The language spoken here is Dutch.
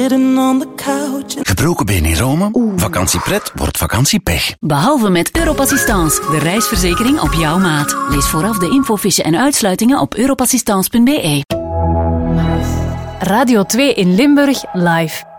sitting on the couch. Gebroken been in Rome? Vakantiepret wordt vakantiepech. Behalve met Europassistance, de reisverzekering op jouw maat. Lees vooraf de infofiche en uitsluitingen op europassistance.be. Radio 2 in Limburg live.